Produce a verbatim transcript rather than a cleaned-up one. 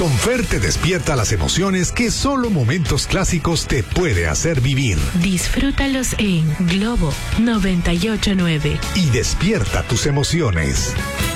Confer te despierta las emociones que solo momentos clásicos te puede hacer vivir. Disfrútalos en Globo noventa y ocho punto nueve. Y despierta tus emociones.